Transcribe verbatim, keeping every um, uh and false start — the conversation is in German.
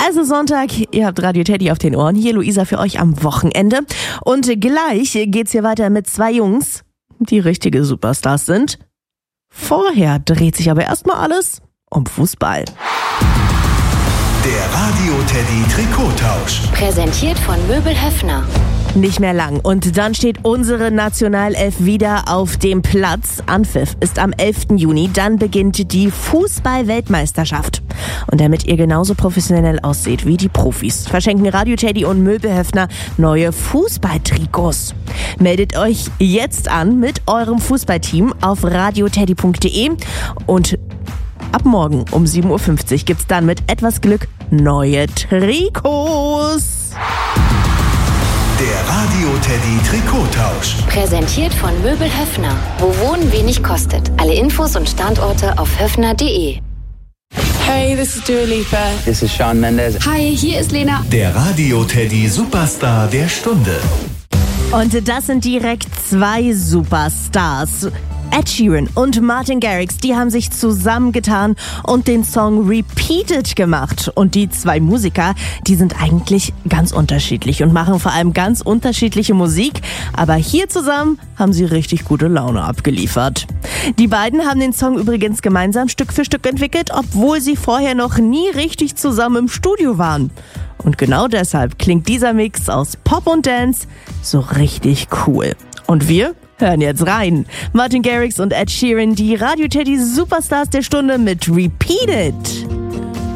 Es ist Sonntag, ihr habt Radio Teddy auf den Ohren. Hier Luisa für euch am Wochenende. Und gleich geht's hier weiter mit zwei Jungs, die richtige Superstars sind. Vorher dreht sich aber erstmal alles um Fußball. Der Radio Teddy Trikottausch. Präsentiert von Möbel Höffner. Nicht mehr lang und dann steht unsere Nationalelf wieder auf dem Platz. Anpfiff ist am elften Juni, dann beginnt die Fußball-Weltmeisterschaft. Und damit ihr genauso professionell ausseht wie die Profis, verschenken Radio Teddy und Möbel Höffner neue Fußballtrikots. Meldet euch jetzt an mit eurem Fußballteam auf radioteddy punkt de und ab morgen um sieben Uhr fünfzig gibt's dann mit etwas Glück neue Trikots. Der Radio Teddy Trikottausch. Präsentiert von Möbel Höffner. Wo Wohnen wenig kostet. Alle Infos und Standorte auf höffner punkt de. Hey, this is Dua Lipa. This is Shawn Mendes. Hi, hier ist Lena. Der Radio Teddy Superstar der Stunde. Und das sind direkt zwei Superstars. Ed Sheeran und Martin Garrix, die haben sich zusammengetan und den Song Repeated gemacht. Und die zwei Musiker, die sind eigentlich ganz unterschiedlich und machen vor allem ganz unterschiedliche Musik. Aber hier zusammen haben sie richtig gute Laune abgeliefert. Die beiden haben den Song übrigens gemeinsam Stück für Stück entwickelt, obwohl sie vorher noch nie richtig zusammen im Studio waren. Und genau deshalb klingt dieser Mix aus Pop und Dance so richtig cool. Und wir hören jetzt rein. Martin Garrix und Ed Sheeran, die Radio Teddy Superstars der Stunde mit Repeated.